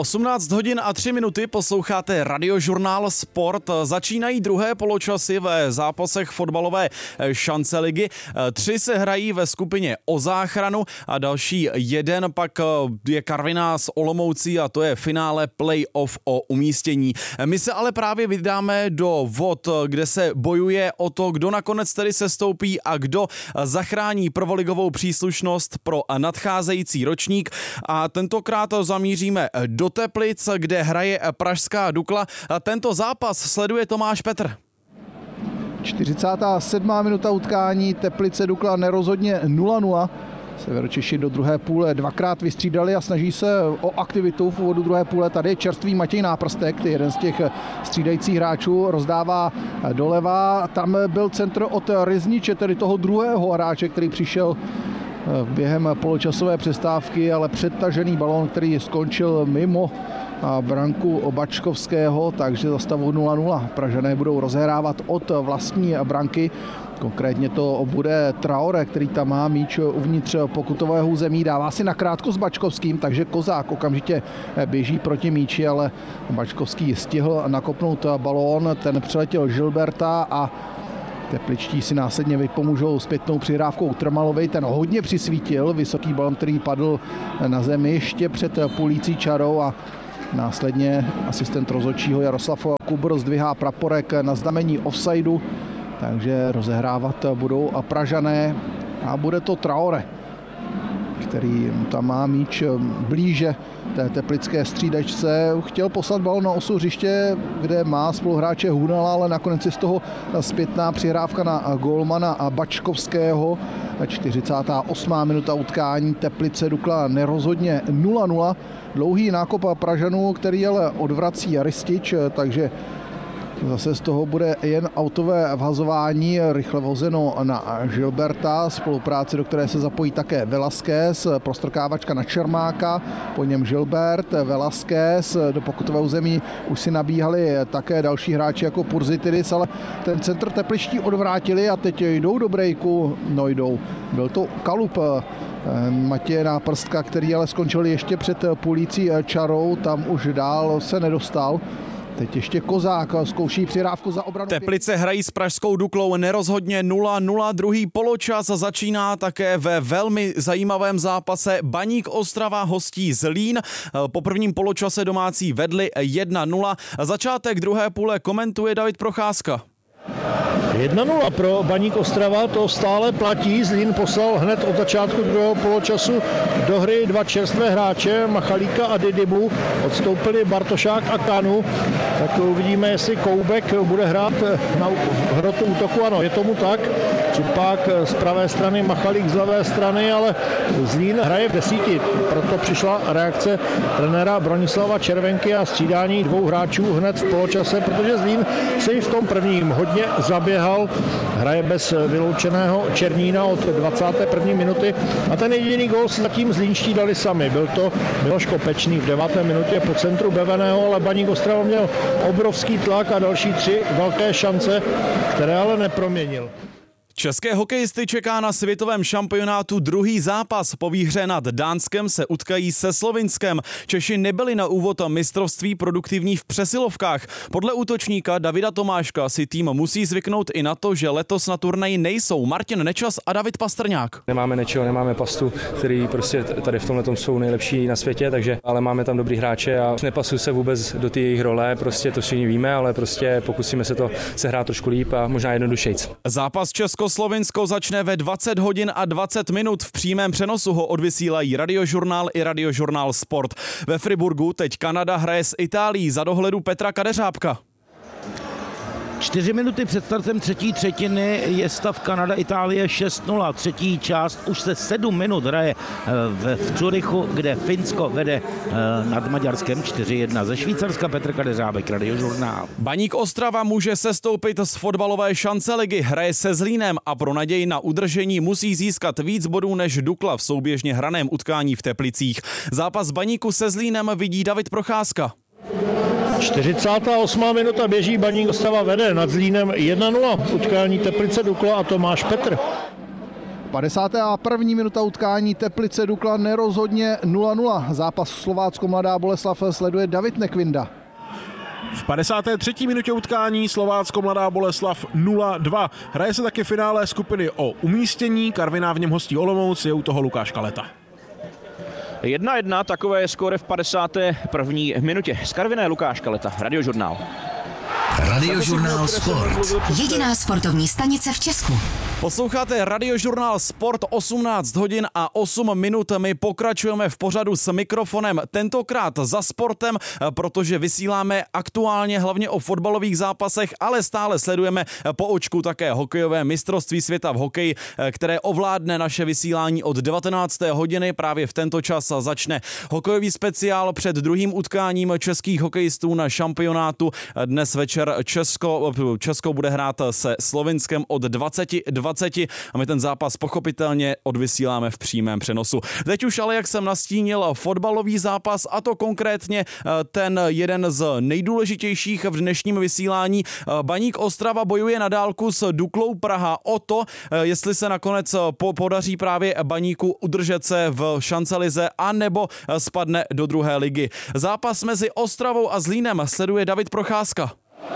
18 hodin a 3 minuty posloucháte Radiožurnál Sport. Začínají druhé poločasy ve zápasech fotbalové šance ligy. 3 se hrají ve skupině o záchranu a další jeden pak je Karviná s Olomoucí a to je finále play-off o umístění. My se ale právě vydáme do vod, kde se bojuje o to, kdo nakonec tedy sestoupí a kdo zachrání prvoligovou příslušnost pro nadcházející ročník. A tentokrát zamíříme do Teplic, kde hraje pražská Dukla. Tento zápas sleduje Tomáš Petr. 47. minuta utkání, Teplice Dukla nerozhodně 0-0. Severočeši do druhé půle dvakrát vystřídali a snaží se o aktivitu v úvodu druhé půle. Tady je čerstvý Matěj Náprstek, jeden z těch střídajících hráčů, rozdává doleva. Tam byl centr od Ryzniče, tedy toho druhého hráče, který přišel během poločasové přestávky, ale předtažený balón, který skončil mimo branku Bačkovského, takže za stavu 0-0. Pražané budou rozehrávat od vlastní branky. Konkrétně to bude Traore, který tam má míč uvnitř pokutového území, dává si nakrátko s Bačkovským, takže Kozák okamžitě běží proti míči, ale Bačkovský stihl nakopnout balón, ten přeletěl Gilberta a tepličtí si následně vypomůžou zpětnou přihrávkou Trmalovi, ten hodně přisvítil, vysoký balón, který padl na zemi ještě před půlící čarou a následně asistent rozhodčího Jaroslav Kubr zdvihá praporek na znamení offsideu, takže rozehrávat budou Pražané a bude to Traore, který tam má míč blíže té teplické střídačce. Chtěl poslat balon na osu hřiště, kde má spoluhráče Hunala, ale nakonec je z toho zpětná přihrávka na gólmana Bačkovského. 48. minuta utkání, Teplice Dukla nerozhodně 0-0. Dlouhý nákop Pražanů, který ale odvrací Ristič, takže zase z toho bude jen autové vhazování, rychle vozeno na Gilberta, spolupráci, do které se zapojí také Velasquez, prostrkávačka na Čermáka, po něm Gilbert, Velasquez, do pokutového území už si nabíhali také další hráči jako Purzitidis, ale ten centr tepliští odvrátili a teď jdou do breaku, no jdou. Byl to kalup Matěje Náprstka, který ale skončil ještě před půlící čarou, tam už dál se nedostal. Teď ještě Kozák zkouší přihrávku za obranu. Teplice hrají s pražskou Duklou nerozhodně 0-0. Druhý poločas začíná také ve velmi zajímavém zápase. Baník Ostrava hostí Zlín. Po prvním poločase domácí vedli 1-0. Začátek druhé půle komentuje David Procházka. 1-0 pro Baník Ostrava, to stále platí. Zlín poslal hned od začátku druhého poločasu do hry 2 čerstvé hráče, Machalíka a Didymu. Odstoupili Bartošák a Kanu. Tak uvidíme, jestli Koubek bude hrát na hrotu útoku. Ano, je tomu tak. Čupák z pravé strany, Machalík z levé strany, ale Zlín hraje v 10. Proto přišla reakce trenéra Bronislava Červenky a střídání 2 hráčů hned v poločase, protože Zlín si v tom prvním hodně zaběhal, hraje bez vyloučeného Černína od 21. minuty a ten jediný gól si zatím zlínští dali sami. Byl to Miloš Kopečný v 9. minutě po centru Beveného, ale Baník Ostrava měl obrovský tlak a další 3 velké šance, které ale neproměnil. České hokejisty čeká na světovém šampionátu druhý zápas. Po výhře nad Dánskem se utkají se Slovinskem. Češi nebyli na úvod mistrovství produktivní v přesilovkách. Podle útočníka Davida Tomáška si tým musí zvyknout i na to, že letos na turnaji nejsou Martin Nečas a David Pastrňák. Nemáme Nečeho, nemáme Pastu, který prostě tady v tomhletom jsou nejlepší na světě, takže ale máme tam dobrý hráče a nepasují se vůbec do ty jejich role, prostě to všichni víme, ale prostě pokusíme se to sehrát trošku líp a možná jednodušejc. Zápas Českoslovinsko začne ve 20 hodin a 20 minut. V přímém přenosu ho odvysílají Radiožurnál i Radiožurnál Sport. Ve Friburgu teď Kanada hraje s Itálií za dohledu Petra Kadeřábka. 4 minuty před startem třetí třetiny je stav Kanada-Itálie 6-0. Třetí část už se 7 minut hraje v Curychu, kde Finsko vede nad Maďarskem 4-1. Ze Švýcarska Petr Kadeřábek, Radiožurnál. Baník Ostrava může sestoupit z fotbalové šance ligy, hraje se Zlínem a pro naději na udržení musí získat víc bodů než Dukla v souběžně hraném utkání v Teplicích. Zápas Baníku se Zlínem vidí David Procházka. 48. minuta běží, Baník Ostrava vede nad Zlínem 1-0. Utkání Teplice Dukla a Tomáš Petr. 51. minuta utkání Teplice Dukla nerozhodně 0-0. Zápas Slovácko Mladá Boleslav sleduje David Nekvinda. V 53. minutě utkání Slovácko Mladá Boleslav 0-2. Hraje se taky finále skupiny o umístění. Karviná v něm hostí Olomouc, je u toho Lukáš Kaleta. 1-1, takové je skóre v 51. minutě. Z Karviné Lukáš Kaleta, Radiožurnál. Radiožurnál Sport. Jediná sportovní stanice v Česku. Posloucháte Radiožurnál Sport, 18 hodin a 8 minut. My pokračujeme v pořadu s mikrofonem, tentokrát za sportem, protože vysíláme aktuálně hlavně o fotbalových zápasech, ale stále sledujeme po očku také hokejové mistrovství světa v hokeji, které ovládne naše vysílání od 19. hodiny. Právě v tento čas začne hokejový speciál před druhým utkáním českých hokejistů na šampionátu. Dnes večer Česko bude hrát se Slovinskem od 20:20 a my ten zápas pochopitelně odvysíláme v přímém přenosu. Teď už ale, jak jsem nastínil, fotbalový zápas, a to konkrétně ten jeden z nejdůležitějších v dnešním vysílání. Baník Ostrava bojuje na dálku s Duklou Praha o to, jestli se nakonec podaří právě Baníku udržet se v šancelize a nebo spadne do druhé ligy. Zápas mezi Ostravou a Zlínem sleduje David Procházka.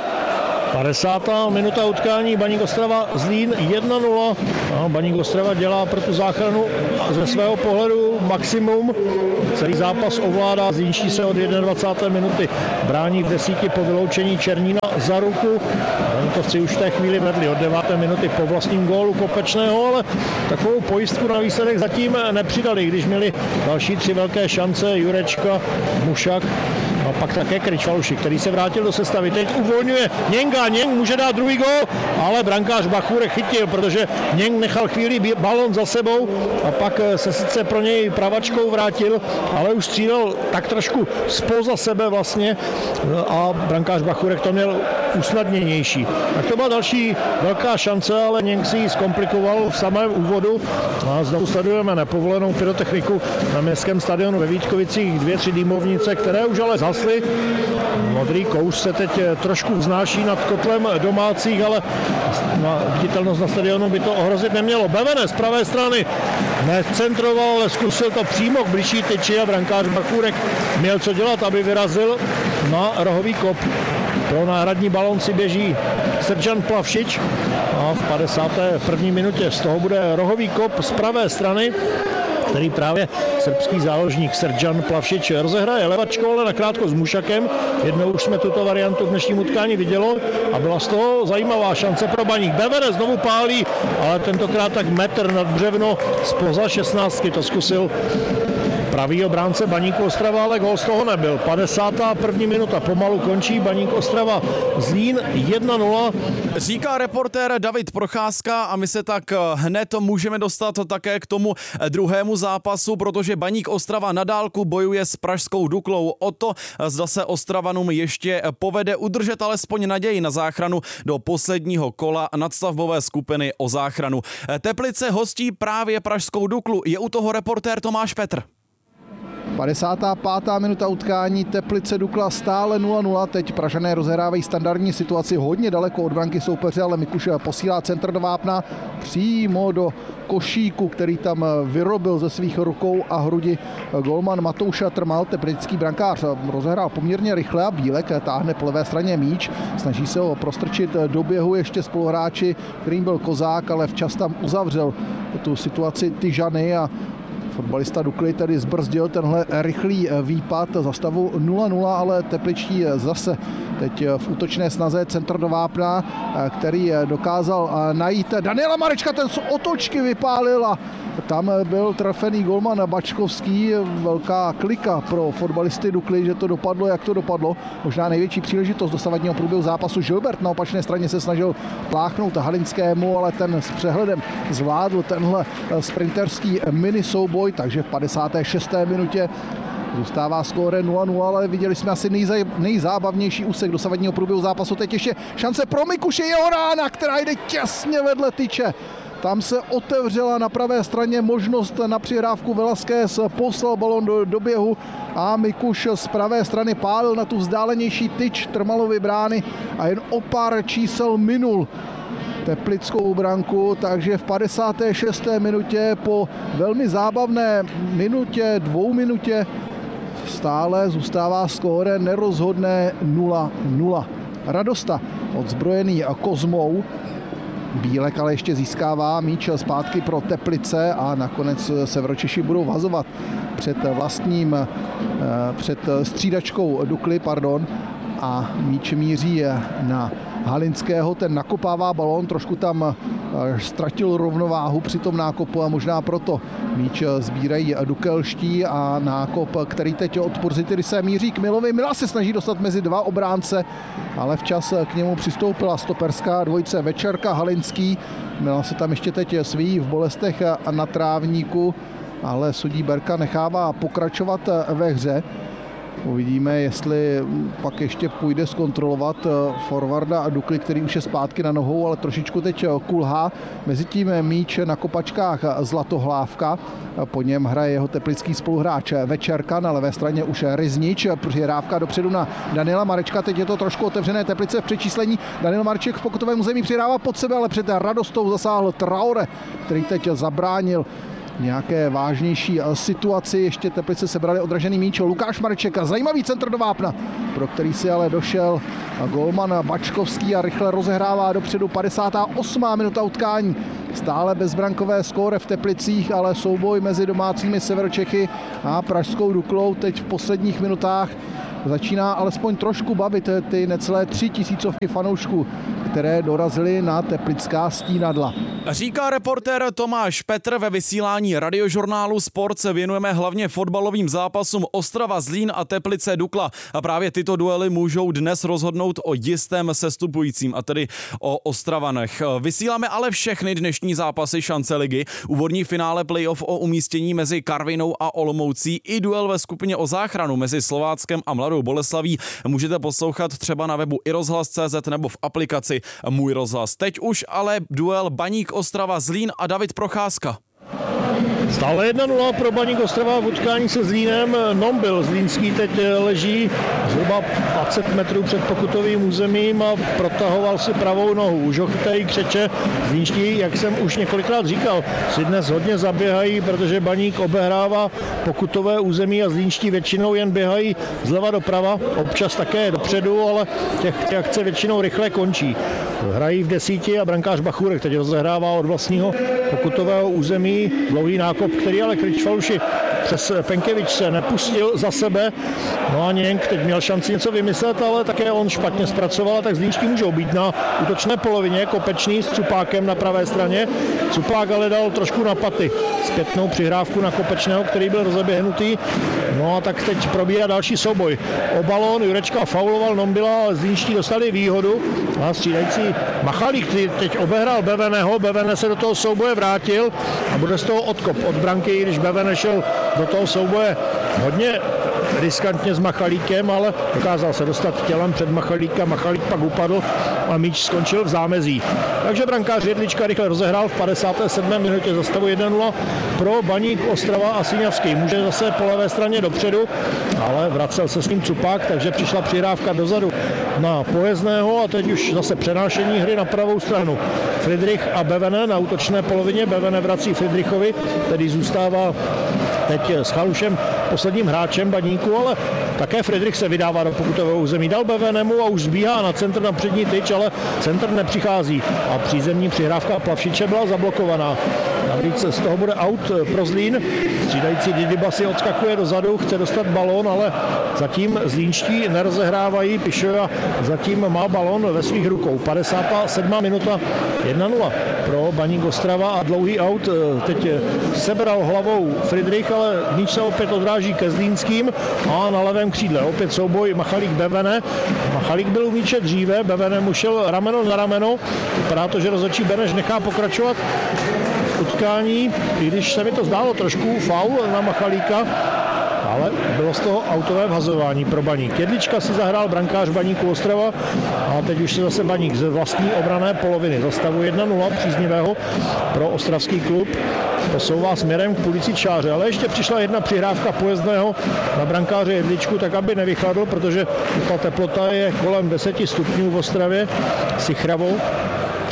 50. minuta utkání Baník Ostrava Zlín 1-0. Baník Ostrava dělá pro tu záchranu ze svého pohledu maximum. Celý zápas ovládá, zlínští se od 21. minuty brání v desíti po vyloučení Černína za ruku. Baníkovci už v té chvíli vedli od 9. minuty po vlastním gólu Kopečného, ale takovou pojistku na výsledek zatím nepřidali, když měli další 3 velké šance, Jurečka, Mušak a pak také Kryčvaluši, který se vrátil do sestavy. Teď uvolňuje Něnga, Něng může dát druhý gól, ale brankář Bachůrek chytil, protože Něng nechal chvíli balon za sebou a pak se sice pro něj pravačkou vrátil, ale už střídal tak trošku spoza sebe vlastně a brankář Bachůrek to měl usnadněnější. Tak to byla další velká šance, ale Něng si ji zkomplikoval v samém úvodu a znovu sledujeme nepovolenou pyrotechniku na městském stadionu ve Vítkovicích, 2-3 dýmovnice, které už ale zhasly. Modrý kouř se teď trošku vznáší nad kotlem domácích, ale viditelnost na stadionu by to ohrozit nemělo. Bevene z pravé strany necentroval, ale zkusil to přímo k bližší tyči a brankář Bachůrek měl co dělat, aby vyrazil na rohový kop. Pro náhradní balón si běží Srdžan Plavšič a v 51. minutě z toho bude rohový kop z pravé strany, který právě srbský záložník Srdžan Plavšič rozehraje levačkou, ale nakrátko s Mušakem. Jednou už jsme tuto variantu v dnešním utkání vidělo a byla z toho zajímavá šance pro Baník. Bevere znovu pálí, ale tentokrát tak metr nad břevno zpoza 16 to zkusil pravý obránce Baníku Ostrava, ale gól z toho nebyl. 51. minuta pomalu končí, Baník Ostrava Zlín 1-0. Říká reportér David Procházka a my se tak hned můžeme dostat také k tomu druhému zápasu, protože Baník Ostrava na dálku bojuje s pražskou Duklou o to, zda se Ostravanům ještě povede udržet alespoň naději na záchranu do posledního kola nadstavbové skupiny o záchranu. Teplice hostí právě pražskou Duklu. Je u toho reportér Tomáš Petr. 55. minuta utkání Teplice Dukla stále 0-0. Teď Pražané rozehrávají standardní situaci hodně daleko od branky soupeře, ale Mikuš posílá centr do vápna přímo do košíku, který tam vyrobil ze svých rukou a hrudi golman Matouš Trmal. Teplický brankář rozehrál poměrně rychle a Bílek táhne po levé straně míč. Snaží se ho prostrčit do běhu ještě spoluhráči, kterým byl Kozák, ale včas tam uzavřel tu situaci Tyžany a fotbalista Dukly tedy zbrzdil tenhle rychlý výpad za stavu 0-0, ale tepličtí zase teď v útočné snaze centr do vápna, který dokázal najít Daniela Marečka, ten z otočky vypálil a tam byl trefený golman Bačkovský. Velká klika pro fotbalisty Dukly, že to dopadlo, jak to dopadlo. Možná největší příležitost dosavadního průběhu zápasu. Gilbert na opačné straně se snažil pláchnout Halinskému, ale ten s přehledem zvládl tenhle sprinterský mini souboj, takže v 56. minutě zůstává skóre 0-0, ale viděli jsme asi nejzábavnější úsek dosavadního průběhu zápasu. Teď ještě šance pro Mikuše, jeho rána, která jde těsně vedle tyče. Tam se otevřela na pravé straně možnost na přihrávku. Velasquez poslal balon do běhu a Mikuš z pravé strany pálil na tu vzdálenější tyč Trmalovy brány a jen o pár čísel minul teplickou branku, takže v 56. minutě po velmi zábavné minutě, 2 minutě stále zůstává skóre nerozhodné 0-0. Radosta odzbrojený Kozmou. Bílek ale ještě získává míč zpátky pro Teplice a nakonec Severočeši budou vazovat před střídačkou Dukly, a míč míří na Halinského, ten nakopává balón, trošku tam ztratil rovnováhu při tom nákopu a možná proto míč sbírají dukelští a nákop, který teď od Purzitirise míří k Milovi. Mila se snaží dostat mezi 2 obránce, ale včas k němu přistoupila stoperská dvojice Večerka Halinský. Mila se tam ještě teď svíjí v bolestech na trávníku, ale sudí Berka nechává pokračovat ve hře. Uvidíme, jestli pak ještě půjde zkontrolovat forwarda Dukly, který už je zpátky na nohou, ale trošičku teď kulhá. Mezitím míč na kopačkách Zlatohlávka. Po něm hraje jeho teplický spoluhráč Večerka, na levé straně už Ryznič. Přihrávka dopředu na Daniela Marečka, teď je to trošku otevřené Teplice v přečíslení. Daniel Mareček v pokutovém území přihrává pod sebe, ale před Radostou zasáhl Traore, který teď zabránil nějaké vážnější situaci. Ještě Teplice sebrali odražený míč. Lukáš Mareček, zajímavý centr do vápna, pro který si ale došel golman Bačkovský a rychle rozehrává dopředu. 58. minuta utkání. Stále bezbrankové skóre v Teplicích, ale souboj mezi domácími Severočechy a pražskou Duklou teď v posledních minutách začíná alespoň trošku bavit ty necelé 3000 fanoušků, které dorazily na teplická stínadla. Říká reportér Tomáš Petr. Ve vysílání radiožurnálu Sport se věnujeme hlavně fotbalovým zápasům Ostrava Zlín a Teplice Dukla. A právě tyto duely můžou dnes rozhodnout o jistém sestupujícím, a tedy o Ostravanech. Vysíláme ale všechny dnešní zápasy šance ligy, úvodní finále playoff o umístění mezi Karvinou a Olomoucí i duel ve skupině o záchranu mezi Slováckem a Mladou Boleslaví. Můžete poslouchat třeba na webu iRozhlas.cz nebo v aplikaci Můj rozhlas. Teď už ale duel Baník Ostrava Zlín a David Procházka. Stále 1-0 pro Baník Ostrava v utkání se Zlínem. Nombil zlínský teď leží zhruba 20 metrů před pokutovým územím a protahoval si pravou nohu. Už ho chytají křeče. Zlínští, jak jsem už několikrát říkal, si dnes hodně zaběhají, protože Baník obehrává pokutové území a zlínští většinou jen běhají zleva doprava, občas také dopředu, ale těch akce většinou rychle končí. Hrají v 10 a brankář Bachůrek teď rozehrává od vlastního pokutového území. Dlouhý nákop, který ale Kričfaluši přes Penkevič se nepustil za sebe. No a Něnk teď měl šanci něco vymyslet, ale také on špatně zpracoval, tak zlínští můžou být na útočné polovině. Kopečný s Cupákem na pravé straně. Cupák ale dal trošku na paty. Zpětnou přihrávku na Kopečného, který byl rozeběhnutý. No a tak teď probíhá další souboj. O balón Jurečka fauloval Nombila, ale zlínští dostali výhodu. A střídající Machalík, který teď obehrál Beveneho. Bevene se do toho souboje vrátil a bude z toho odkop od branky, když Bevene šel do toho souboje hodně riskantně s Machalíkem, ale dokázal se dostat tělem před Machalíka. Machalík pak upadl a míč skončil v zámezí. Takže brankář Jedlička rychle rozehrál v 57. minutě za stavu 1-0 pro Baník Ostrava a Siňavský. Může zase po levé straně dopředu, ale vracel se s ním Cupák, takže přišla přihrávka dozadu na Pojezného a teď už zase přenášení hry na pravou stranu. Friedrich a Bevene na útočné polovině. Bevene vrací Friedrichovi, který zůstává teď s Chalušem posledním hráčem Baníku, ale také Friedrich se vydává do pokutového území. Dal Bevenemu a už zbíhá na centr na přední tyč, ale centr nepřichází a přízemní přihrávka Plavšiče byla zablokovaná. Navíc z toho bude out pro Zlín. Střídající Didiba si odskakuje dozadu, chce dostat balón, ale zatím zlínští nerozehrávají. Pišoja zatím má balón ve svých rukou. 57. minuta 1-0 pro Baník Ostrava a dlouhý out. Teď sebral hlavou Friedrich, ale míč se opět odráží ke zlínským a na levém křídle opět souboj Machalík-Bevene. Machalík byl u míče dříve, Bevene mu šel rameno na rameno. Vypadá to, že rozhodčí Beneš nechá pokračovat utkání, i když se mi to zdálo trošku faul na Machalíka, ale bylo z toho autové vhazování pro Baník. Jedlička si zahrál brankář Baníku Ostrava a teď už se zase Baník ze vlastní obrané poloviny za stavu 1-0 příznivého pro ostravský klub posouvá směrem k půlici Čáře, ale ještě přišla jedna přihrávka Pojezdného na brankáře Jedličku, tak aby nevychladl, protože ta teplota je kolem 10 stupňů v Ostravě, sichravou.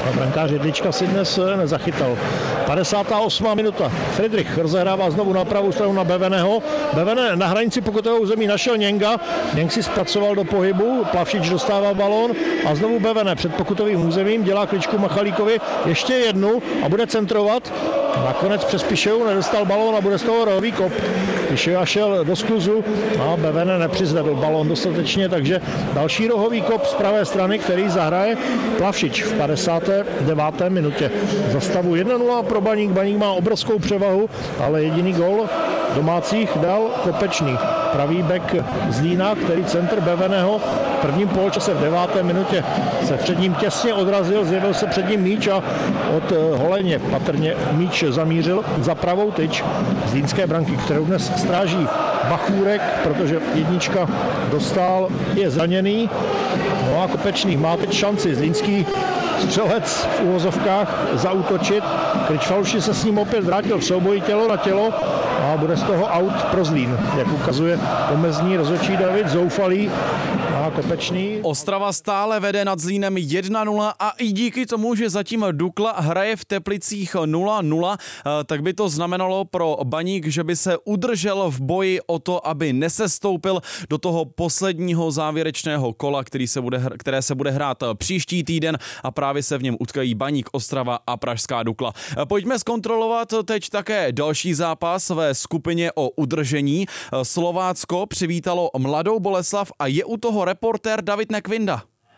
A brankář Jedlička si dnes nezachytal. 58. minuta. Friedrich rozehrává znovu na pravou stranu na Beveneho. Bevene na hranici pokutového území našel Něnga. Něng si zpracoval do pohybu. Plavšič dostává balón a znovu Bevene před pokutovým územím. Dělá kličku Machalíkovi. Ještě jednu a bude centrovat. Nakonec přes Piševu nedostal balón a bude z toho rohový kop. Piševa šel do skluzu a Bevene nepřizvedl balón dostatečně, takže další rohový kop z pravé strany, který zahraje Plavšič v 59. minutě. Za stavu 1-0 pro Baník. Baník má obrovskou převahu, ale jediný gól domácích dal Kopečný. Pravý bek Zlína, který centr Beveneho v prvním poločase v 9. minutě se před ním těsně odrazil, zjevil se před ním míč a od Holeně patrně míč zamířil za pravou tyč zlínské branky, kterou dnes stráží Bachůrek, protože jednička dostal, je zraněný. No a Kopečný má teď šanci. Zlínský střelec v uvozovkách zaútočit. Kričfaluši se s ním opět vrátil v souboji tělo na tělo a bude z toho out pro Zlín. Jak ukazuje pomezní rozhodčí David Zoufalý a Kopečný. Ostrava stále vede nad Zlínem 1-0 a i díky tomu, že zatím Dukla hraje v Teplicích 0-0, tak by to znamenalo pro Baník, že by se udržel v boji o to, aby nesestoupil do toho posledního závěrečného kola, které se bude hrát příští týden a právě se v něm utkají Baník, Ostrava a Pražská Dukla. Pojďme zkontrolovat teď také další zápas ve skupině o udržení. Slovácko přivítalo Mladou Boleslav a je u toho reportér David Nekvinda.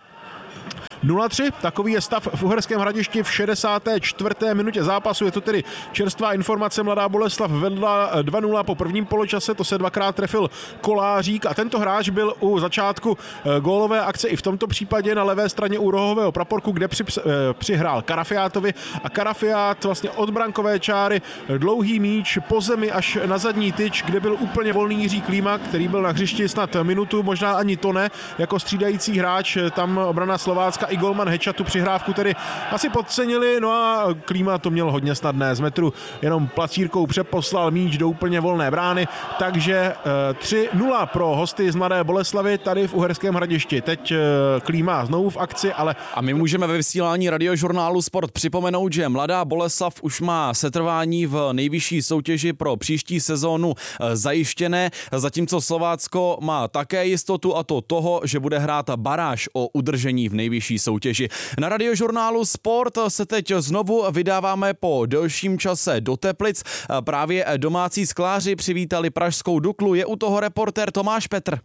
0-3, takový je stav v Uherském Hradišti v 64. minutě zápasu. Je to tedy čerstvá informace. Mladá Boleslav vedla 2-0 po prvním poločase, to se dvakrát trefil Kolářík a tento hráč byl u začátku gólové akce i v tomto případě na levé straně u rohového praporku, kde přihrál Karafiátovi a Karafiát vlastně od brankové čáry dlouhý míč po zemi až na zadní tyč, kde byl úplně volný Jiří Klíma, který byl na hřišti snad minutu, možná ani to ne, jako střídající hráč. Tam obrana Slovácka i golman Heča tu přihrávku tedy asi podcenili, no a Klíma to měl hodně snadné. Z metru jenom placírkou přeposlal míč do úplně volné brány, takže 3-0 pro hosty z Mladé Boleslavy tady v Uherském Hradišti. Teď Klíma znovu v akci, ale... A my můžeme ve vysílání Radiožurnálu Sport připomenout, že Mladá Boleslav už má setrvání v nejvyšší soutěži pro příští sezónu zajištěné, zatímco Slovácko má také jistotu, a to toho, že bude hrát baráž o udržení v nejvyšší soutěži. Na Radiožurnálu Sport se teď znovu vydáváme po delším čase do Teplic. Právě domácí skláři přivítali Pražskou Duklu. Je u toho reportér Tomáš Petr.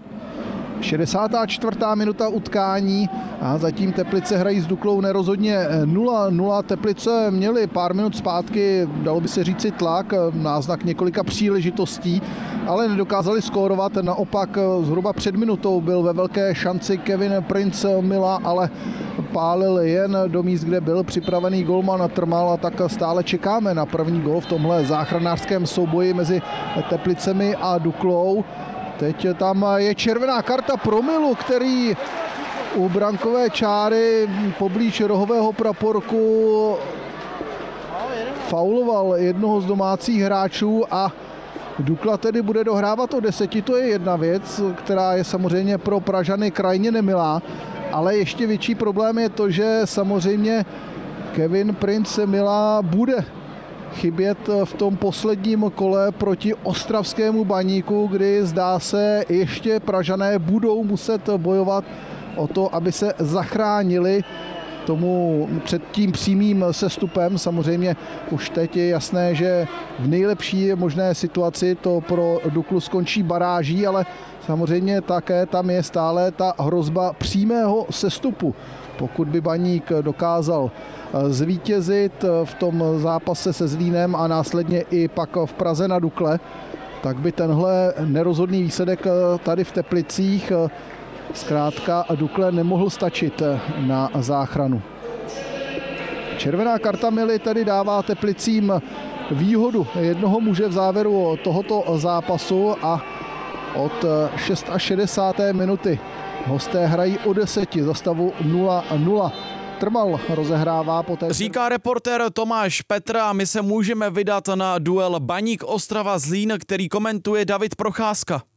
64. minuta utkání a zatím Teplice hrají s Duklou nerozhodně 0-0. Teplice měli pár minut zpátky, dalo by se říci tlak, náznak několika příležitostí, ale nedokázali skórovat. Naopak zhruba před minutou byl ve velké šanci Kevin Prince Mila, ale pálil jen do míst, kde byl připravený golman Trmal, a tak stále čekáme na první gól v tomhle záchranářském souboji mezi Teplicemi a Duklou. Teď tam je červená karta pro Milu, který u brankové čáry poblíž rohového praporku fauloval jednoho z domácích hráčů a Dukla tedy bude dohrávat o 10. To je jedna věc, která je samozřejmě pro Pražany krajně nemilá, ale ještě větší problém je to, že samozřejmě Kevin Prince Mila bude chybět v tom posledním kole proti ostravskému Baníku, kdy zdá se ještě Pražané budou muset bojovat o to, aby se zachránili tomu před tím přímým sestupem. Samozřejmě už teď je jasné, že v nejlepší možné situaci to pro Duklu skončí baráží, ale samozřejmě také tam je stále ta hrozba přímého sestupu. Pokud by Baník dokázal zvítězit v tom zápase se Zlínem a následně i pak v Praze na Dukle, tak by tenhle nerozhodný výsledek tady v Teplicích zkrátka Dukle nemohl stačit na záchranu. Červená karta Mily tedy dává Teplicím výhodu jednoho muže v závěru tohoto zápasu a od 66. minuty hosté hrají o 10 za stavu 0-0. Trmal rozehrává poté. Říká reportér Tomáš Petr a my se můžeme vydat na duel Baník Ostrava Zlín, který komentuje David Procházka.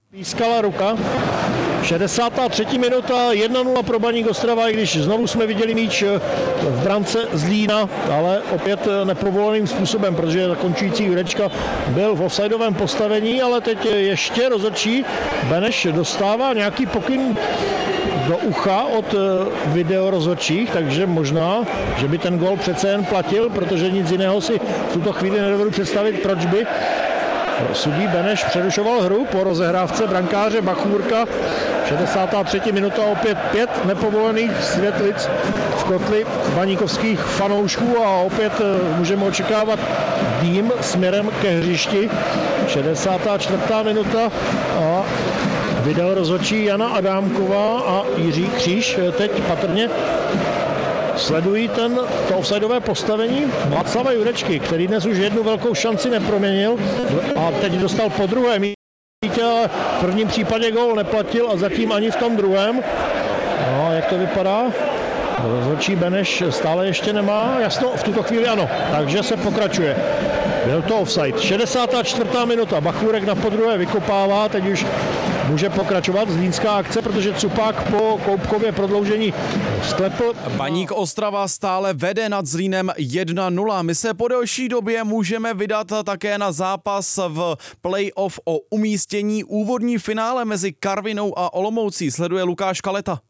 Pískala ruka. 63. minuta, 1-0 pro Baník Ostrava, i když znovu jsme viděli míč v brance Zlína, ale opět nepovoleným způsobem, protože končící Jurečka byl v offsideovém postavení, ale teď ještě rozhodčí Beneš dostává nějaký pokyn do ucha od videorozhodčích, takže možná, že by ten gól přece jen platil, protože nic jiného si v tuto chvíli nedovedu představit, proč by. Sudí Beneš přerušoval hru po rozehrávce brankáře Bachůrka. 63. minuta, opět 5 nepovolených světlic v kotli baníkovských fanoušků a opět můžeme očekávat dým směrem ke hřišti. 64. minuta a videorozhodčí Jana Adámková a Jiří Kříž teď patrně sledují to offsideové postavení Václava Jurečky, který dnes už jednu velkou šanci neproměnil a teď dostal po druhém mítě, ale v prvním případě gól neplatil a zatím ani v tom druhém. No, jak to vypadá? Rozhodčí Beneš stále ještě nemá jasno, v tuto chvíli ano, takže se pokračuje. Byl to offside. 64. minuta, Bachůrek na podruhé vykopává, teď už může pokračovat zlínská akce, protože Cupák po Koupkově prodloužení sklepl. Baník Ostrava stále vede nad Zlínem 1-0. My se po delší době můžeme vydat také na zápas v play-off o umístění. Úvodní finále mezi Karvinou a Olomoucí sleduje Lukáš Kaleta.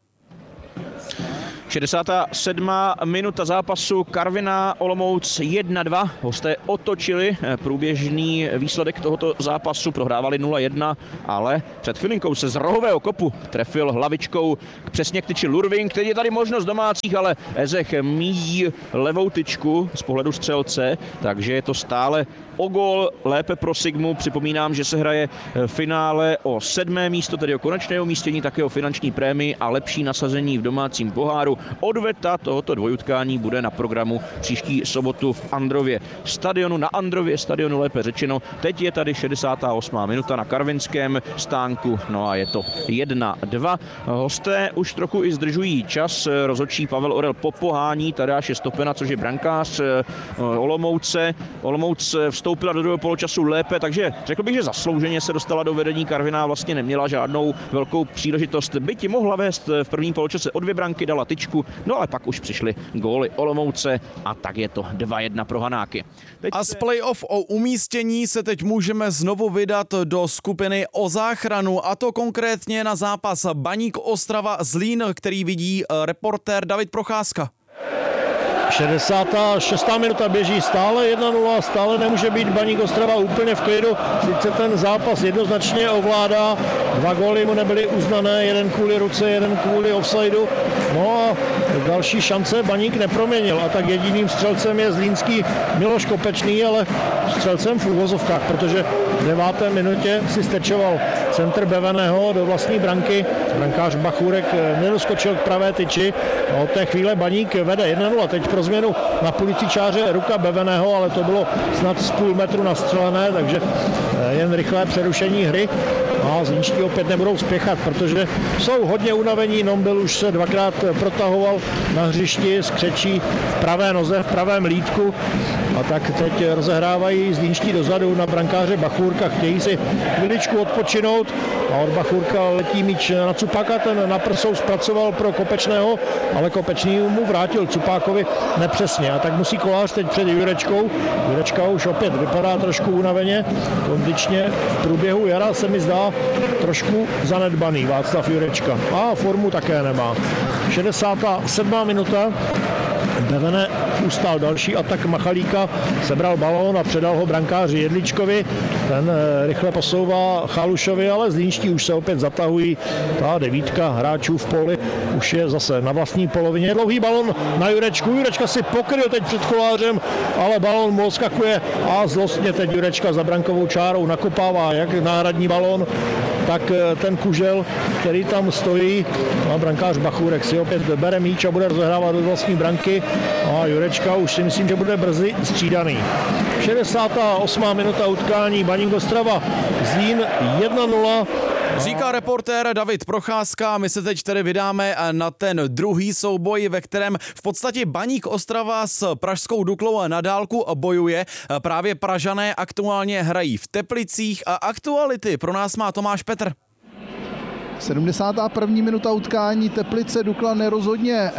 67. minuta zápasu, Karviná Olomouc 1-2. Hosté otočili průběžný výsledek tohoto zápasu, prohrávali 0-1, ale před chvilinkou se z rohového kopu trefil hlavičkou přesně k tyči Lurving. Teď je tady možnost domácích, ale Ezech míjí levou tyčku z pohledu střelce, takže je to stále o gól lépe pro Sigmu. Připomínám, že se hraje finále o 7. místo, tedy o konečné umístění, také o finanční prémii a lepší nasazení v domácím poháru. Odveta tohoto dvojutkání bude na programu příští sobotu v Andrově stadionu, na Andrově stadionu lépe řečeno. Teď je tady 68. minuta na karvinském stánku, no a je to 1-2. Hosté už trochu i zdržují čas, rozhodčí Pavel Orel popohání Tadeáše Stopena, což je brankář Olomouce. Olomouc vstoupila do druhého poločasu lépe, takže řekl bych, že zaslouženě se dostala do vedení. Karviná vlastně neměla žádnou velkou příležitost. Byť mohla vést v prvním poločase o 2 branky, dala tyčku, no ale pak už přišly góly Olomouce a tak je to 2-1 pro Hanáky. A z play-off o umístění se teď můžeme znovu vydat do skupiny o záchranu, a to konkrétně na zápas Baník Ostrava Zlín, který vidí reportér David Procházka. 66. minuta běží stále 1-0, stále nemůže být Baník Ostrava úplně v klidu, sice ten zápas jednoznačně ovládá, 2 góly mu nebyly uznané, jeden kvůli ruce, jeden kvůli offsideu, no a další šance Baník neproměnil a tak jediným střelcem je zlínský Miloš Kopečný, ale střelcem v uvozovkách, protože v 9. minutě si stečoval centr Beveného do vlastní branky, brankář Bachůrek nedoskočil k pravé tyči a od té chvíle Baník vede 1-0, teď pro změnu na policičáře ruka Beveného, ale to bylo snad z půl metru nastřelené, takže jen rychlé přerušení hry a zlínští opět nebudou spěchat, protože jsou hodně unavení. Nombil už se 2krát protahoval na hřišti, skřečí v pravé noze, v pravém lítku a tak teď rozehrávají zlínští dozadu na brankáře Bachůrka, chtějí si chviličku odpočinout a od Bachůrka letí míč na Cupáka, ten na prsou zpracoval pro Kopečného, ale Kopečný mu vrátil Cupákovi nepřesně a tak musí Kolář teď před Jurečkou. Jurečka už opět vypadá trošku unaveně, kondičně v průběhu jara se mi zdá trošku zanedbaný Václav Jurečka a formu také nemá. 67. minuta, Bevene ustál další atak Machalíka, sebral balón a předal ho brankáři Jedličkovi, ten rychle posouvá Chalušovi, ale zlínští už se opět zatahují, ta 9 hráčů v poli už je zase na vlastní polovině, dlouhý balón na Jurečku, Jurečka si pokryl teď před Kolářem, ale balón mu odskakuje a zlostně teď Jurečka za brankovou čárou nakopává jak náhradní balón, tak ten kužel, který tam stojí, a brankář Bachůrek si opět bere míč a bude rozehrávat do vlastní branky a Jurečka už si myslím, že bude brzy střídaný. 68. minuta utkání, Baník Ostrava Zlín 1-0. Říká reportér David Procházka, my se teď tedy vydáme na ten druhý souboj, ve kterém v podstatě Baník Ostrava s pražskou Duklou na dálku bojuje. Právě Pražané aktuálně hrají v Teplicích a aktuality pro nás má Tomáš Petr. 71. minuta utkání Teplice Dukla nerozhodně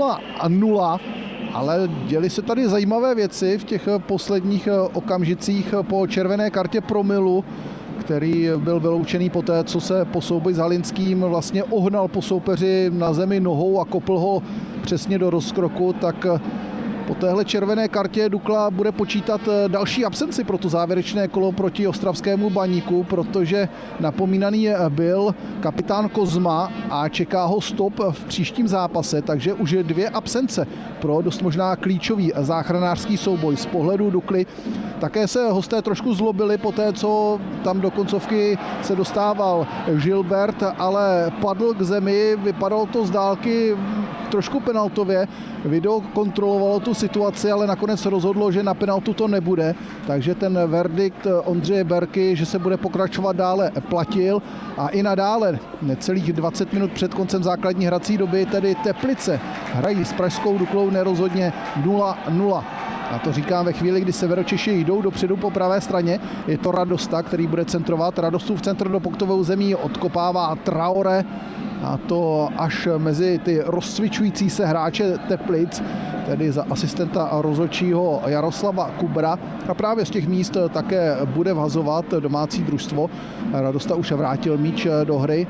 0-0, ale děly se tady zajímavé věci v těch posledních okamžicích po červené kartě Promilu, který byl vyloučený poté, co se po souboji s Halinským vlastně ohnal po soupeři na zemi nohou a kopl ho přesně do rozkroku, tak po téhle červené kartě Dukla bude počítat další absenci pro to závěrečné kolo proti ostravskému Baníku, protože napomínaný byl kapitán Kozma a čeká ho stop v příštím zápase, takže už 2 absence pro dost možná klíčový záchranářský souboj z pohledu Dukly. Také se hosté trošku zlobili po té, co tam do koncovky se dostával Gilbert, ale padl k zemi, vypadalo to z dálky trošku penaltově. Video kontrolovalo tu situaci, ale nakonec rozhodlo, že na penaltu to nebude, takže ten verdikt Ondřeje Berky, že se bude pokračovat dále, platil a i nadále necelých 20 minut před koncem základní hrací doby, tedy Teplice hrají s pražskou Duklou nerozhodně 0-0. A to říkám ve chvíli, kdy Severočeši jdou dopředu po pravé straně. Je to Radosta, který bude centrovat. Radostův centr do poktovou zemí odkopává Traore, a to až mezi ty rozcvičující se hráče Teplic, tedy za asistenta rozhodčího Jaroslava Kubra. A právě z těch míst také bude vhazovat domácí družstvo. Radosta už vrátil míč do hry.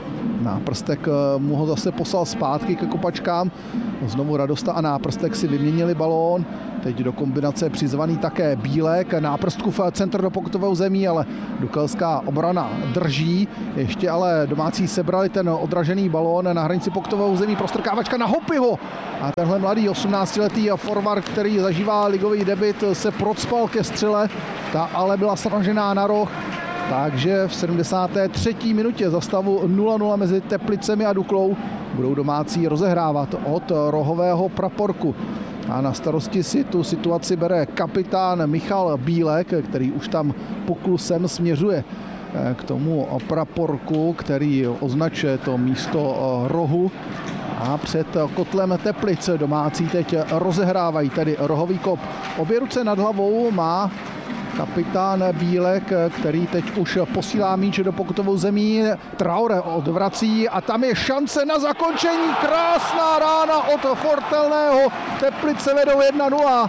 Náprstek mu ho zase poslal zpátky ke kopačkám. Znovu Radosta a Náprstek si vyměnili balón. Teď do kombinace přizvaný také Bílek. Náprstku centr do pokutového zemí, ale dukelská obrana drží. Ještě ale domácí sebrali ten odražený balón na hranici pokutového zemí. Prostrkávačka na Hopyho. A tenhle mladý 18-letý forward, který zažívá ligový debut, se procpal ke střele. Ta ale byla sražená na roh. Takže v 73. minutě za stavu 0-0 mezi Teplicemi a Duklou budou domácí rozehrávat od rohového praporku. A na starosti si tu situaci bere kapitán Michal Bílek, který už tam poklusem směřuje k tomu praporku, který označuje to místo rohu. A před kotlem Teplic domácí teď rozehrávají tedy rohový kop. Obě ruce nad hlavou má kapitán Bílek, který teď už posílá míč do pokutovou zemí. Traore odvrací a tam je šance na zakončení. Krásná rána od Fortelného. Teplice vedou 1-0.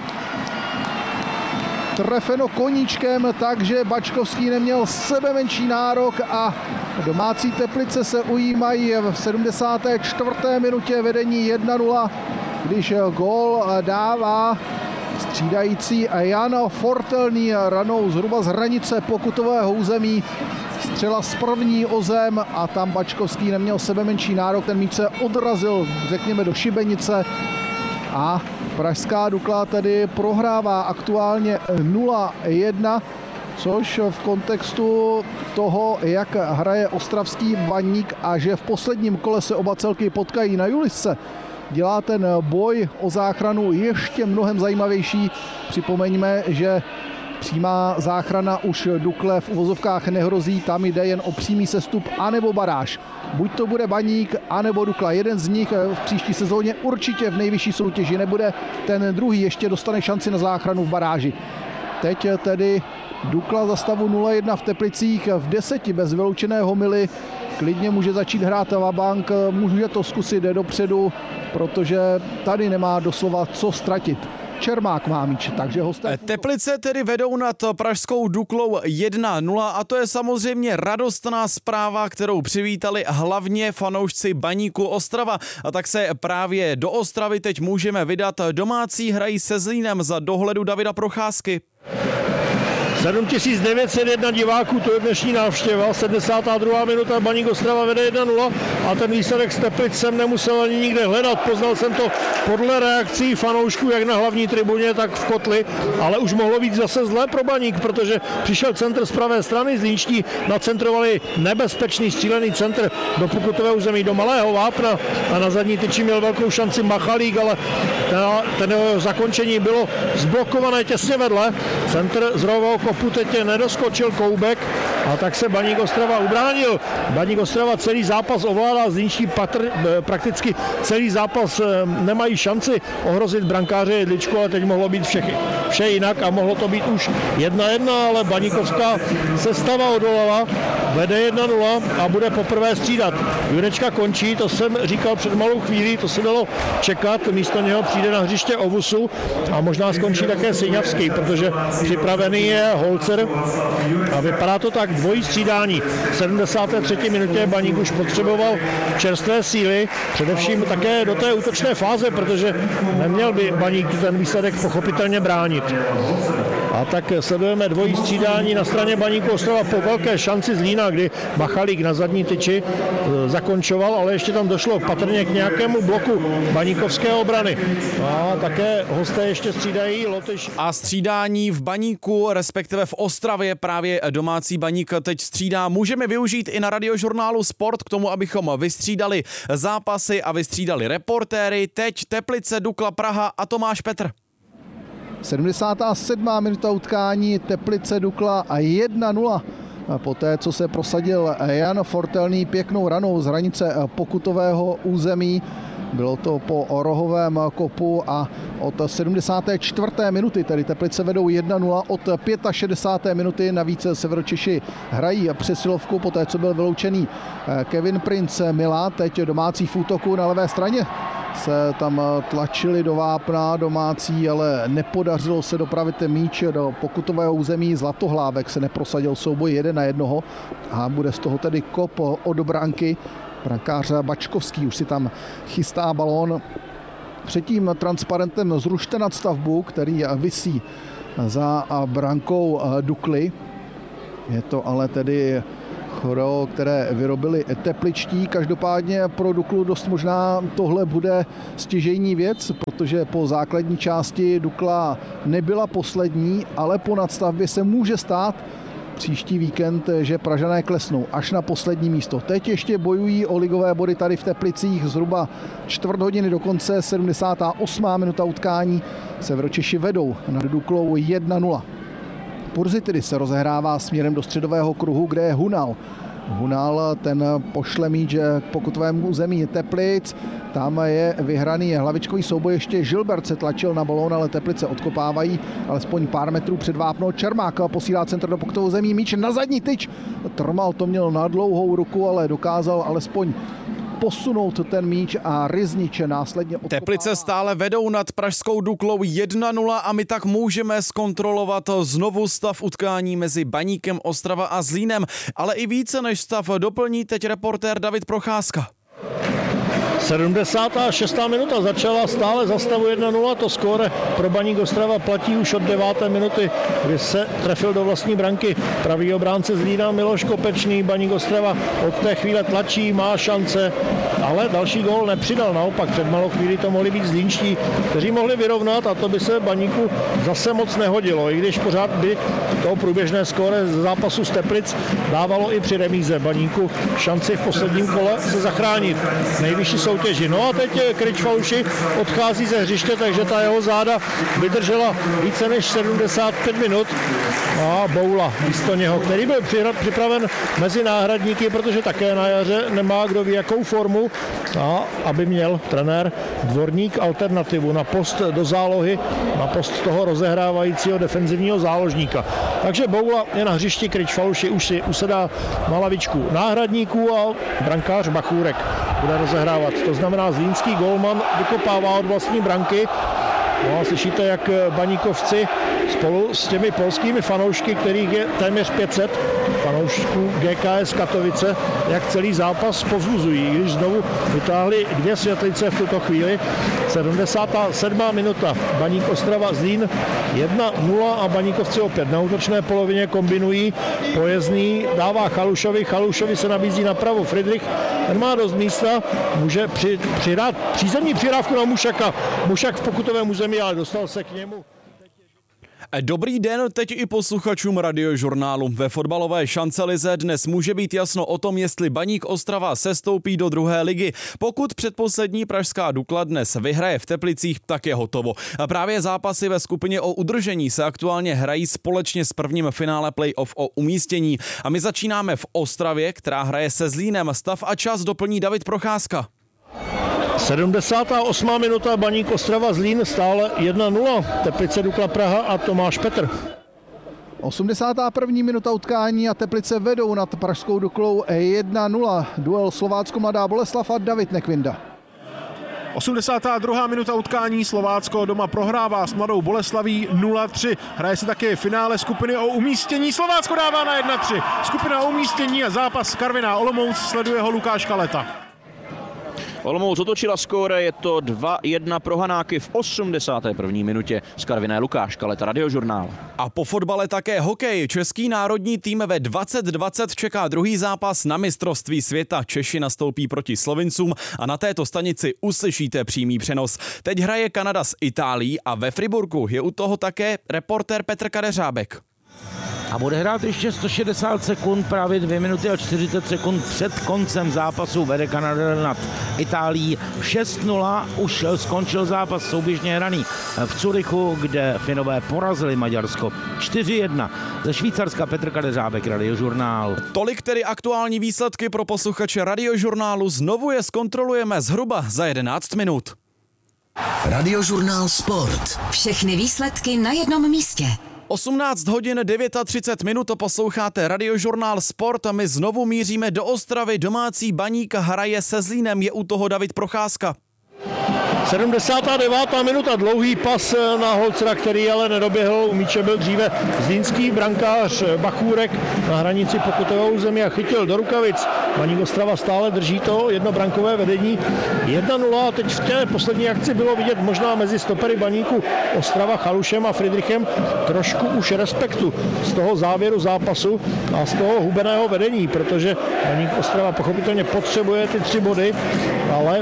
Trefeno koníčkem, takže Bačkovský neměl sebe menší nárok a domácí Teplice se ujímají v 74. minutě vedení 1-0, když gól dává střídající Jan Fortelný ranou zhruba z hranice pokutového území. Střela z první o zem a tam Bačkovský neměl sebe menší nárok. Ten míč se odrazil, řekněme, do šibenice a pražská Dukla tedy prohrává aktuálně 0-1, což v kontextu toho, jak hraje ostravský Baník a že v posledním kole se oba celky potkají na Julisce, dělá ten boj o záchranu ještě mnohem zajímavější. Připomeňme, že přímá záchrana už Dukle v uvozovkách nehrozí, tam jde jen o přímý sestup anebo baráž. Buď to bude Baník, anebo Dukla. Jeden z nich v příští sezóně určitě v nejvyšší soutěži nebude, ten druhý ještě dostane šanci na záchranu v baráži. Teď tedy Dukla za stavu 0-1 v Teplicích v 10 bez vyloučeného mily. Klidně může začít hrát vabank, může to zkusit, jde dopředu, protože tady nemá doslova co ztratit. Čermák má míč, takže hosté... Teplice tedy vedou nad pražskou Duklou 1-0 a to je samozřejmě radostná zpráva, kterou přivítali hlavně fanoušci Baníku Ostrava. A tak se právě do Ostravy teď můžeme vydat. Domácí hrají se Zlínem za dohledu Davida Procházky. 7901 diváků, to je dnešní návštěva, 72. minuta, Baník Ostrava vede 1-0 a ten výsledek z Teplic jsem nemusel ani nikde hledat, poznal jsem to podle reakcí fanoušků jak na hlavní tribuně, tak v kotli, ale už mohlo být zase zlé pro Baník, protože přišel centr z pravé strany, Zlínští nacentrovali nebezpečný střílený centr do pokutového území, do malého vápna a na zadní tyči měl velkou šanci Machalík, ale ten zakončení bylo zblokované těsně vedle, centr z rohového kopu teď nedoskočil Koubek a tak se Baník Ostrava ubránil. Baník Ostrava celý zápas ovládá, Zlínští prakticky celý zápas nemají šanci ohrozit brankáře Jedličku, ale teď mohlo být všechny. vše jinak a mohlo to být už 1-1, ale Baníkovská sestava odolala, vede 1-0 a bude poprvé střídat. Jurečka končí, to jsem říkal před malou chvílí, to se dalo čekat, místo něho přijde na hřiště Ovusu a možná skončí také Syňavský, protože připravený je Holzer a vypadá to tak, dvojí střídání. V 73. minutě Baník už potřeboval čerstvé síly, především také do té útočné fáze, protože neměl by Baník ten výsledek pochopitelně bránit. A tak sledujeme dvojí střídání na straně Baníku Ostrava po velké šanci Zlína, kdy Machalík na zadní tyči zakončoval, ale ještě tam došlo patrně k nějakému bloku baníkovské obrany. A také hosté ještě střídají Lotyš. A střídání v Baníku, respektive v Ostravě, právě domácí Baník teď střídá. Můžeme využít i na Radiožurnálu Sport k tomu, abychom vystřídali zápasy a vystřídali reportéry. Teď Teplice, Dukla, Praha a Tomáš Petr. 77. minuta utkání, Teplice Dukla a 1-0. Poté, co se prosadil Jan Fortelný pěknou ranou z hranice pokutového území. Bylo to po rohovém kopu a od 74. minuty, tedy Teplice vedou 1-0, od 65. minuty navíc Severočeši hrají přesilovku, poté co byl vyloučený Kevin Prince Mila, teď domácí v útoku na levé straně. Se tam tlačili do vápna domácí, ale nepodařilo se dopravit míč do pokutového území. Zlatohlávek se neprosadil souboj 1-1 a bude z toho tedy kop od branky. Brankář Bačkovský už si tam chystá balón. Před tím transparentem zrušte nadstavbu, který visí za brankou Dukly. Je to ale tedy choreo, které vyrobili tepličtí. Každopádně pro Duklu dost možná tohle bude stěžejní věc, protože po základní části Dukla nebyla poslední, ale po nadstavbě se může stát příští víkend, že Pražané klesnou až na poslední místo. Teď ještě bojují o ligové body tady v Teplicích, zhruba čtvrt hodiny do konce, 78. minuta utkání. Severočeši vedou nad Duklou 1-0. Purzy tedy se rozehrává směrem do středového kruhu, kde je Hunal. Hunal ten pošle míč k pokutovému území Teplic. Tam je vyhraný hlavičkový souboj, ještě Žilbert se tlačil na balón, ale Teplice odkopávají alespoň pár metrů před vápno. Čermák posílá centr do pokutového území, míč na zadní tyč. Trmal to měl na dlouhou ruku, ale dokázal alespoň posunout ten míč a Ryznič následně odkopává. Teplice stále vedou nad pražskou Duklou 1-0 a my tak můžeme zkontrolovat znovu stav utkání mezi Baníkem Ostrava a Zlínem, ale i více než stav doplní teď reportér David Procházka. 76. minuta začala stále za stavu 1-0, to skóre pro Baník Ostrava platí už od 9. minuty, kdy se trefil do vlastní branky pravý obránce Zlína Miloš Kopečný. Baník Ostrava od té chvíle tlačí, má šance, ale další gól nepřidal, naopak před malou chvíli to mohli být zlínští, kteří mohli vyrovnat a to by se Baníku zase moc nehodilo, i když pořád by to průběžné skóre z zápasu z Teplic dávalo i při remíze Baníku šanci v posledním kole se zachránit nejvyšší soutěži. No a teď Kryč Faluši odchází ze hřiště, takže ta jeho záda vydržela více než 75 minut. A Boula místo něho, který byl připraven mezi náhradníky, protože také na jaře nemá kdo ví jakou formu, a aby měl trenér Dvorník alternativu na post do zálohy, na post toho rozehrávajícího defenzivního záložníka. Takže Boula je na hřišti, Kryč Faluši už si usedá na lavičku náhradníků a brankář Bachůrek bude rozehrávat. To znamená, zlínský golman vykopává od vlastní branky. No a slyšíte, jak baníkovci spolu s těmi polskými fanoušky, kterých je téměř 500 fanoušků GKS Katovice, jak celý zápas povzbuzují, když znovu vytáhli dvě světlice v tuto chvíli. 77. minuta, Baník Ostrava Zlín 1-0 a Baníkovci opět na útočné polovině kombinují. Pojezdný dává Chalušovi se nabízí napravo Friedrich, ten má dost místa, může přidat přízemní přihrávku na Mušaka. Mušak v pokutovém území, ale dostal se k němu. Dobrý den teď i posluchačům Radiožurnálu. Ve fotbalové šancelize dnes může být jasno o tom, jestli Baník Ostrava sestoupí do druhé ligy. Pokud předposlední pražská Dukla dnes vyhraje v Teplicích, tak je hotovo. A právě zápasy ve skupině o udržení se aktuálně hrají společně s prvním finále playoff o umístění. A my začínáme v Ostravě, která hraje se Zlínem. Stav a čas doplní David Procházka. 78. minuta, Baník Ostrava Zlín, stále 1-0. Teplice Dukla Praha a Tomáš Petr. 81. minuta utkání a Teplice vedou nad pražskou Duklou 1-0. Duel Slovácko Mladá Boleslav a David Nekvinda. 82. minuta utkání, Slovácko doma prohrává s Mladou Boleslaví 0-3. Hraje se také finále skupiny o umístění. Slovácko dává na 1-3. Skupina o umístění a zápas Karviná Olomouc, sleduje ho Lukáš Kaleta. Olomouc otočila skóre, je to 2-1 pro Hanáky v 81. minutě. Z Karviné Lukáš Kaleta, Radiožurnál. A po fotbale také hokej. Český národní tým ve 2020 čeká druhý zápas na mistrovství světa. Češi nastoupí proti Slovincům a na této stanici uslyšíte přímý přenos. Teď hraje Kanada s Itálií a ve Friburku je u toho také reportér Petr Kadeřábek. A bude hrát ještě 160 sekund, právě 2 minuty a 40 sekund před koncem zápasu. Vede Kanada nad Itálií 6-0, už skončil zápas souběžně hraný v Curychu, kde Finové porazili Maďarsko 4-1. Ze Švýcarska Petr Kadeřábek, Radiožurnál. Tolik tedy aktuální výsledky pro posluchače Radiožurnálu. Znovu je zkontrolujeme zhruba za 11 minut. Radiožurnál Sport. Všechny výsledky na jednom místě. 18 hodin 39 minut, posloucháte Radiožurnál Sport a my znovu míříme do Ostravy. Domácí Baník hraje se Zlínem, je u toho David Procházka. 79. minuta, dlouhý pas na Holcera, který ale nedoběhl, u míče byl dříve zlínský brankář Bachůrek na hranici pokutového území a chytil do rukavic. Baník Ostrava stále drží to jednobrankové vedení 1-0 a teď v té poslední akci bylo vidět možná mezi stopery Baníku Ostrava Chalušem a Friedrichem trošku už respektu z toho závěru zápasu a z toho hubeného vedení, protože Baník Ostrava pochopitelně potřebuje ty 3 body, ale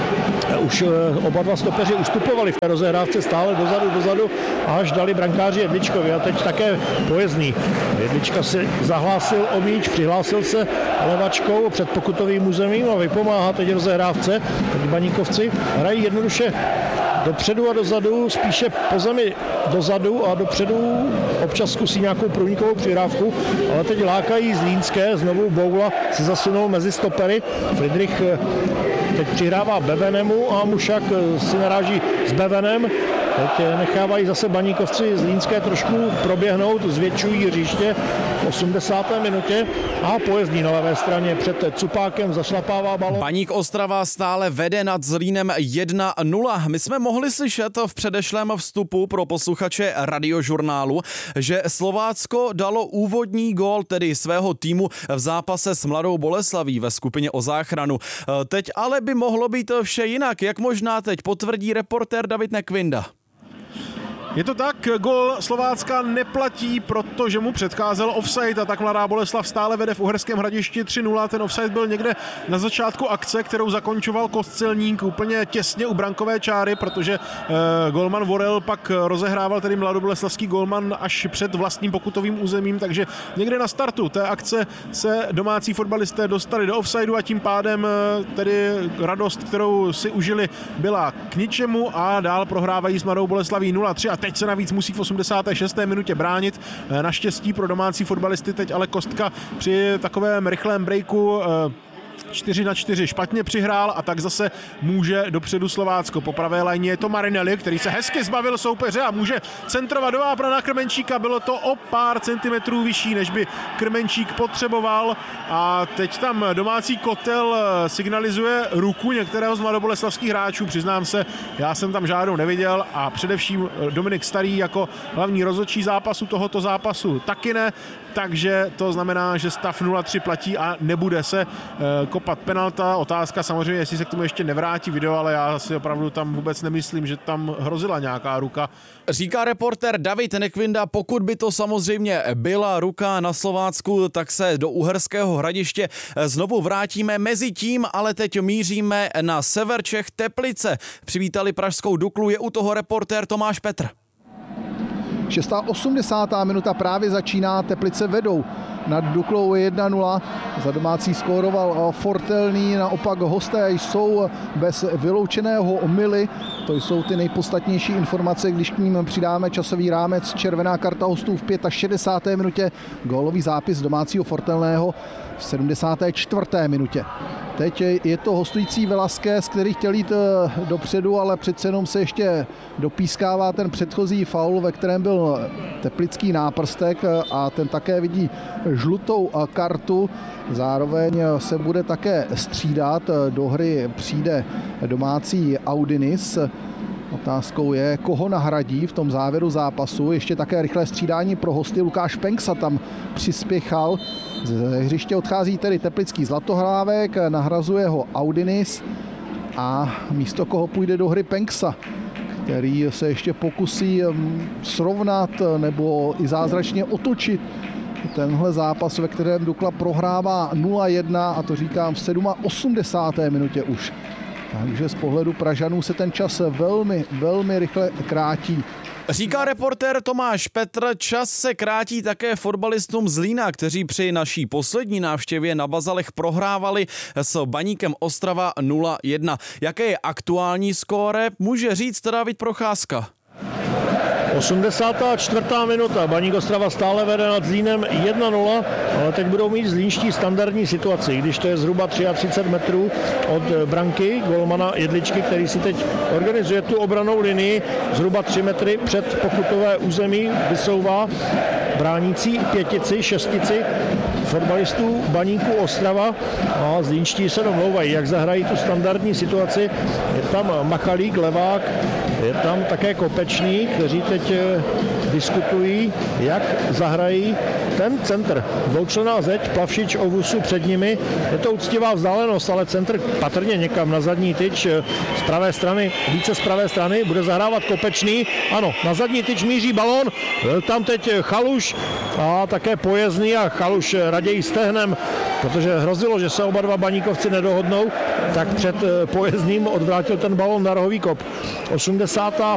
už oba dva stopeři ustupovali v té rozehrávce stále dozadu, až dali brankáři Jedličkovi a teď také Pojezdný. Jedlička si zahlásil o míč, přihlásil se levačkou před pokutovým územím a vypomáhá teď rozehrávce. Teď Baníkovci hrají jednoduše dopředu a dozadu, spíše po zemi dozadu a dopředu občas zkusí nějakou průnikovou přihrávku, ale teď lákají zlínské, znovu Boula se zasunul mezi stopery. Friedrich teď přihrává Bevenemu a Mušak si naráží s Bevenem. Teď nechávají zase Baníkovci zlínské trošku proběhnout, zvětšují hřiště v 80. minutě a Pojezdný na levé straně před Cupákem zašlapává balón. Baník Ostrava stále vede nad Zlínem 1-0. My jsme mohli slyšet v předešlém vstupu pro posluchače Radiožurnálu, že Slovácko dalo úvodní gól, tedy svého týmu v zápase s Mladou Boleslaví ve skupině o záchranu. Teď ale by mohlo být vše jinak, jak možná teď potvrdí reportér David Nekvinda. Je to tak, gól Slovácka neplatí, protože mu předcházel offside a tak Mladá Boleslav stále vede v Uherském Hradišti 3-0. Ten offside byl někde na začátku akce, kterou zakončoval Kostelník úplně těsně u brankové čáry, protože golman Vorel pak rozehrával, tedy mladoboleslavský golman, až před vlastním pokutovým územím, takže někde na startu té akce se domácí fotbalisté dostali do offsideu a tím pádem tedy radost, kterou si užili, byla k ničemu a dál prohrávají s Mladou Boleslaví 0-3 a teď se navíc musí v 86. minutě bránit. Naštěstí pro domácí fotbalisty teď ale Kostka při takovém rychlém breaku 4-4 špatně přihrál a tak zase může dopředu Slovácko. Po pravé lajně je to Marinelli, který se hezky zbavil soupeře a může centrovat do vápna na Krmenčíka. Bylo to o pár centimetrů vyšší, než by Krmenčík potřeboval a teď tam domácí kotel signalizuje ruku některého z mladoboleslavských hráčů. Přiznám se, já jsem tam žádnou neviděl a především Dominik Starý jako hlavní rozhodčí zápasu tohoto zápasu taky ne, takže to znamená, že stav 0-3 platí a nebude se kopat penalta. Otázka samozřejmě, jestli se k tomu ještě nevrátí video, ale já si opravdu tam vůbec nemyslím, že tam hrozila nějaká ruka. Říká reportér David Nekvinda, pokud by to samozřejmě byla ruka na Slovácku, tak se do Uherského Hradiště znovu vrátíme. Mezitím ale teď míříme na sever Čech, Teplice. Přivítali pražskou Duklu, je u toho reportér Tomáš Petr. 86. minuta právě začíná, Teplice vedou nad Duklou 1-0. Za domácí skóroval Fortelný, naopak hosté jsou bez vyloučeného omyly. To jsou ty nejpodstatnější informace, když k ním přidáme časový rámec. Červená karta hostů v 65. minutě, gólový zápis domácího Fortelného v 74. minutě. Teď je to hostující Velasquez, který chtěl jít dopředu, ale přece jenom se ještě dopískává ten předchozí faul, ve kterém byl teplický náprstek a ten také vidí žlutou kartu. Zároveň se bude také střídat. Do hry přijde domácí Audinis. Otázkou je, koho nahradí v tom závěru zápasu. Ještě také rychlé střídání pro hosty. Lukáš Penksa tam přispěchal. Z hřiště odchází tedy teplický Zlatohlávek, nahrazuje ho Audinis a místo koho půjde do hry Penksa, který se ještě pokusí srovnat nebo i zázračně otočit tenhle zápas, ve kterém Dukla prohrává 0-1 a to říkám v 87. minutě už. Takže z pohledu Pražanů se ten čas velmi rychle krátí. Říká reportér Tomáš Petr, čas se krátí také fotbalistům Zlína, kteří při naší poslední návštěvě na Bazalech prohrávali s Baníkem Ostrava 0-1. Jaké je aktuální skóre, může říct David Procházka. 84. minuta. Baník Ostrava stále vede nad Zlínem 1-0, ale teď budou mít zlínští standardní situaci, když to je zhruba 33 metrů od branky golmana Jedličky, který si teď organizuje tu obranou linii zhruba 3 metry před pokutové území, vysouvá bránící pětici, šestici fotbalistů Baníku Ostrava a zlínští se domlouvají, jak zahrají tu standardní situaci. Je tam Machalík, levák, je tam také Kopečný, kteří teď diskutují, jak zahrají ten centr. Dvoučlenná zeď, Plavšič, Ovusu před nimi. Je to úctivá vzdálenost, ale centr patrně někam na zadní tyč z pravé strany, více z pravé strany, bude zahrávat Kopečný. Ano, na zadní tyč míří balón, byl tam teď Chaluš a také Pojezdný a Chaluš raději stehnem, protože hrozilo, že se oba dva baníkovci nedohodnou, tak před Pojezdným odvrátil ten balón na rohový kop. 85.